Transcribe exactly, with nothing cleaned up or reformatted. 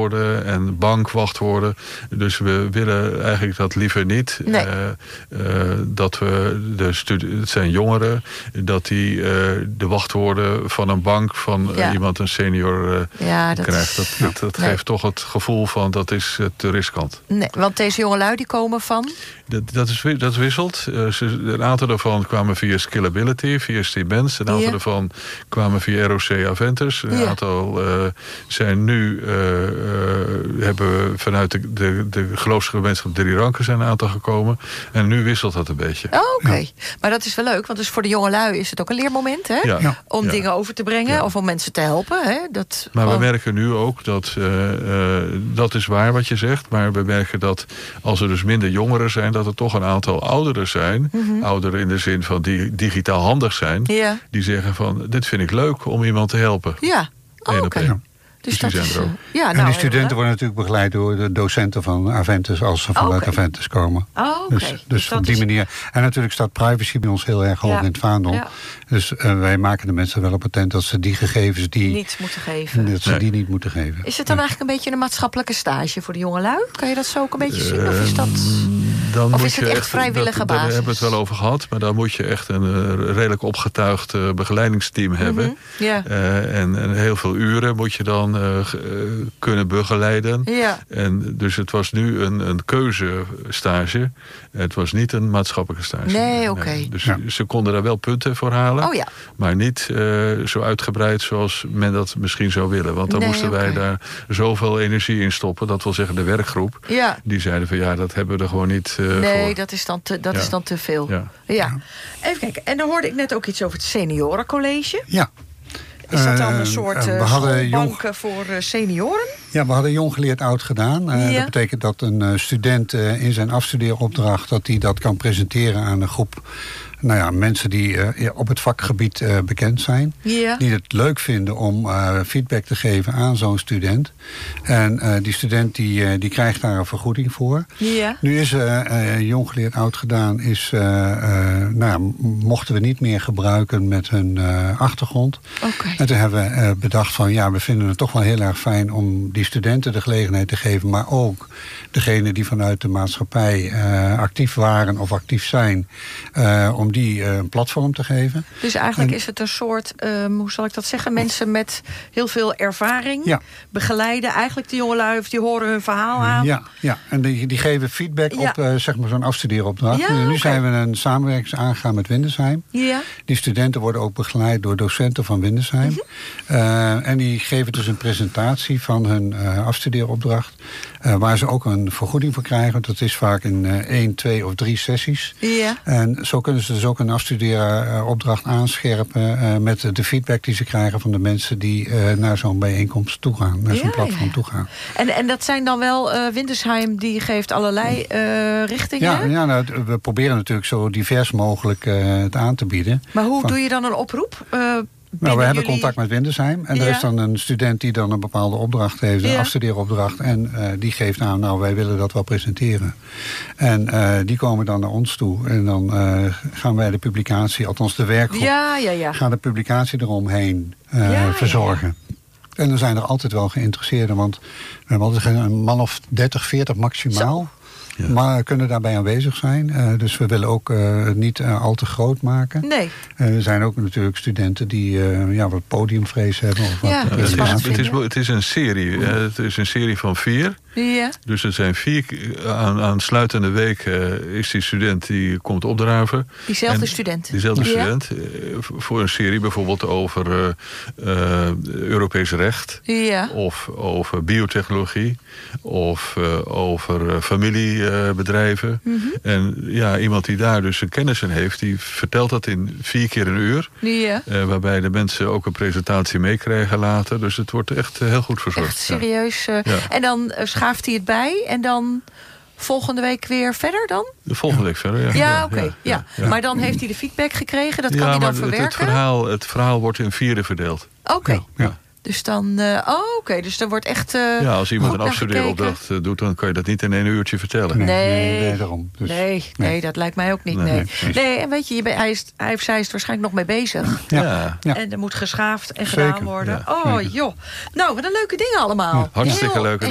wachtwoorden en bankwachtwoorden. Dus we willen eigenlijk dat liever niet. Nee. Uh, uh, dat we de studenten, het zijn jongeren, dat die uh, de wachtwoorden van een bank van uh, ja. iemand, een senior, uh, ja, dat krijgt. Dat, is, dat, dat nee. geeft toch het gevoel van dat is uh, te riskant. Nee, want deze jongelui die komen van? Dat, dat, is, dat wisselt. Uh, ze, een aantal daarvan kwamen via Scalability, via Steamens. Een aantal ja. daarvan kwamen via R O C Aventus. Een ja. aantal uh, zijn nu, uh, uh, hebben we vanuit de, de, de geloofsgemeenschap Drie Ranken zijn een aantal gekomen. En nu wisselt dat een beetje. Oh, oké. Okay. Ja. Maar dat is wel leuk, want dus voor de jongelui is het ook een leermoment, hè? Ja. Ja. Om ja. dingen over te brengen ja. of om mensen te helpen. Hè? Dat maar gewoon... we merken nu ook dat, uh, uh, dat is waar wat je zegt, maar we merken dat als er dus minder jongeren zijn, dat er toch een aantal ouderen zijn, mm-hmm. ouderen in de zin van die digitaal handig zijn, ja. die zeggen van, dit vind ik leuk om iemand te helpen. Ja, oh, oké. Okay. Dus dat die is, zijn er ook. Ja, nou, en die studenten worden natuurlijk begeleid door de docenten van Aventus als ze vanuit okay. Aventus komen. Oh, okay. Dus, dus, dus op die is... manier. En natuurlijk staat privacy bij ons heel erg hoog ja. in het vaandel. Ja. Dus uh, wij maken de mensen wel op attent dat ze die gegevens die niet moeten geven. Dat ze nee. die niet moeten geven. Is het dan nee. eigenlijk een beetje een maatschappelijke stage voor de jongelui? Kan je dat zo ook een beetje zien? Of is dat, dan of is het echt, echt vrijwillige dat, basis? Daar hebben we het wel over gehad. Maar dan moet je echt een uh, redelijk opgetuigd uh, begeleidingsteam mm-hmm. hebben. Ja. Uh, en, en heel veel uren moet je dan uh, uh, kunnen begeleiden. Ja. En dus het was nu een, een keuzestage. Het was niet een maatschappelijke stage. Nee, oké. Okay. Nee. Dus ja. ze konden daar wel punten voor halen. Oh ja. Maar niet uh, zo uitgebreid zoals men dat misschien zou willen. Want dan nee, moesten wij okay. daar zoveel energie in stoppen. Dat wil zeggen de werkgroep. Ja. Die zeiden van ja, dat hebben we er gewoon niet uh, nee, voor. dat is dan te, dat ja. is dan te veel. Ja. Ja. Even kijken. En dan hoorde ik net ook iets over het seniorencollege. Ja. Is dat dan een soort uh, schoolbanken jong... voor uh, senioren? Ja, we hadden jong geleerd oud gedaan. Uh, ja. Dat betekent dat een uh, student uh, in zijn afstudeeropdracht dat hij dat kan presenteren aan een groep. Nou ja, mensen die uh, op het vakgebied uh, bekend zijn. Ja. Die het leuk vinden om uh, feedback te geven aan zo'n student. En uh, die student die, uh, die krijgt daar een vergoeding voor. Ja. Nu is uh, uh, jong geleerd oud gedaan. Is, uh, uh, nou ja, mochten we niet meer gebruiken met hun uh, achtergrond. Okay. En toen hebben we uh, bedacht van ja, we vinden het toch wel heel erg fijn om die studenten de gelegenheid te geven. Maar ook degene die vanuit de maatschappij uh, actief waren of actief zijn. Uh, om die uh, een platform te geven. Dus eigenlijk en, is het een soort, um, hoe zal ik dat zeggen, mensen met heel veel ervaring ja. begeleiden. Eigenlijk de jongelui, die horen hun verhaal aan. Ja, ja. En die, die geven feedback ja. op uh, zeg maar zo'n afstudeeropdracht. Ja, en nu okay. zijn we een samenwerking aangegaan met Windesheim. Ja. Die studenten worden ook begeleid door docenten van Windesheim. Mm-hmm. Uh, en die geven dus een presentatie van hun uh, afstudeeropdracht. Uh, waar ze ook een vergoeding voor krijgen. Dat is vaak in uh, één, twee of drie sessies. Ja. En zo kunnen ze dus ook een afstudeeropdracht aanscherpen uh, met de feedback die ze krijgen van de mensen die uh, naar zo'n bijeenkomst toe gaan, naar zo'n ja, platform ja. toe gaan. En, en dat zijn dan wel, uh, Windesheim die geeft allerlei uh, richtingen? Ja, ja nou, we proberen natuurlijk zo divers mogelijk uh, het aan te bieden. Maar hoe van, doe je dan een oproep? Uh, Nou, we hebben jullie... contact met Windesheim. En ja. er is dan een student die dan een bepaalde opdracht heeft, een ja. afstudeeropdracht. En uh, die geeft aan, nou, wij willen dat wel presenteren. En uh, die komen dan naar ons toe. En dan uh, gaan wij de publicatie, althans de werkgroep, ja, ja, ja. gaan de publicatie eromheen uh, ja, verzorgen. Ja, ja. En dan zijn er altijd wel geïnteresseerden. Want we hebben altijd een man of dertig, veertig maximaal. Zo. Ja. Maar kunnen daarbij aanwezig zijn. Uh, dus we willen ook uh, het niet uh, al te groot maken. Nee. Uh, er zijn ook natuurlijk studenten die uh, ja, wat podiumvrees hebben. Of wat ja, het, is, het, is, het is een serie. Uh, het is een serie van vier. Ja. Dus het zijn vier aan, aan sluitende week uh, is die student die komt opdraven. Diezelfde en, student. Diezelfde ja. student. Uh, voor een serie bijvoorbeeld over uh, uh, Europees recht. Ja. Of over biotechnologie. Of uh, over uh, familiebedrijven. Uh, mm-hmm. En ja, iemand die daar dus een kennis in heeft, die vertelt dat in vier keer een uur. Ja. Uh, waarbij de mensen ook een presentatie meekrijgen later. Dus het wordt echt uh, heel goed verzorgd. Echt serieus. Uh, ja. En dan uh, schaaft hij het bij en dan volgende week weer verder dan? De volgende week verder, ja. Ja, ja oké. Okay, ja, ja. ja. Maar dan heeft hij de feedback gekregen, dat ja, kan hij dan maar verwerken? Het, het, verhaal, het verhaal wordt in vierde verdeeld. Oké. Okay. Ja, ja. Dus dan, uh, oh oké, okay. Dus er wordt echt uh, ja, als iemand een afstudeeropdracht uh, doet, dan kan je dat niet in één uurtje vertellen. Nee, nee, nee daarom. Dus, nee, nee, nee, dat lijkt mij ook niet. Nee, nee. nee. nee en weet je, je ben, hij, is, hij heeft zij is er waarschijnlijk nog mee bezig. Ja. ja. En er moet geschaafd en Zeker. gedaan worden. Ja, oh joh. Nou, wat een leuke dingen allemaal. Ja, hartstikke Heel, leuke